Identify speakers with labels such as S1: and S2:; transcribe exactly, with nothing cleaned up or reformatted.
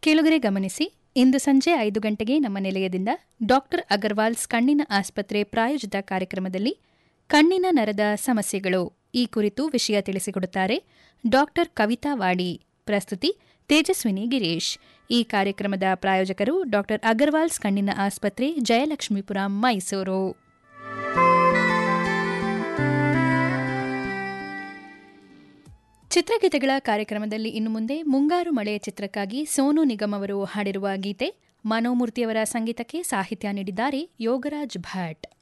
S1: ಕೇಳುಗರೆ ಗಮನಿಸಿ, ಇಂದು ಸಂಜೆ ಐದು ಗಂಟೆಗೆ ನಮ್ಮ ನಿಲಯದಿಂದ ಡಾಕ್ಟರ್ ಅಗರ್ವಾಲ್ಸ್ ಕಣ್ಣಿನ ಆಸ್ಪತ್ರೆ ಪ್ರಾಯೋಜಿತ ಕಾರ್ಯಕ್ರಮದಲ್ಲಿ ಕಣ್ಣಿನ ನರದ ಸಮಸ್ಯೆಗಳು ಈ ಕುರಿತು ವಿಷಯ ತಿಳಿಸಿಕೊಡುತ್ತಾರೆ ಡಾಕ್ಟರ್ ಕವಿತಾ ವಾಡಿ. ಪ್ರಸ್ತುತಿ ತೇಜಸ್ವಿನಿ ಗಿರೀಶ್. ಈ ಕಾರ್ಯಕ್ರಮದ ಪ್ರಾಯೋಜಕರು ಡಾಕ್ಟರ್ ಅಗರ್ವಾಲ್ಸ್ ಕಣ್ಣಿನ ಆಸ್ಪತ್ರೆ, ಜಯಲಕ್ಷ್ಮೀಪುರಂ, ಮೈಸೂರು. ಚಿತ್ರಗೀತೆಗಳ ಕಾರ್ಯಕ್ರಮದಲ್ಲಿ ಇನ್ನು ಮುಂದೆ ಮುಂಗಾರು ಮಳೆ ಚಿತ್ರಕ್ಕಾಗಿ ಸೋನು ನಿಗಮ್ ಅವರು ಹಾಡಿರುವ ಗೀತೆ. ಮನೋಮೂರ್ತಿಯವರ ಸಂಗೀತಕ್ಕೆ ಸಾಹಿತ್ಯ ನೀಡಿದ್ದಾರೆ ಯೋಗರಾಜ್ ಭಟ್.